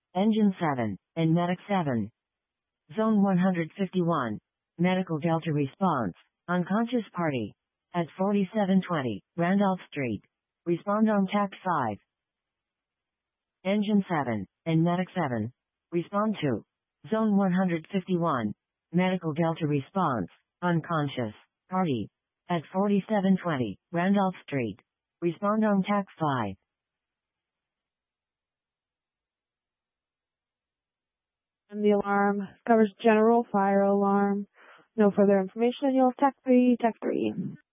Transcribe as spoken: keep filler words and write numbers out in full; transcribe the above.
Engine seven, and Medic seven. Zone one hundred fifty-one. Medical Delta response. Unconscious party. At forty-seven twenty, Randolph Street. Respond on T A C five. Engine seven, and Medic seven. Respond to. Zone one hundred fifty-one. Medical Delta response. Unconscious party. At forty-seven twenty, Randolph Street. Respond on T A C five. And the alarm covers general fire alarm. No further information. You'll have T A C three, T A C three.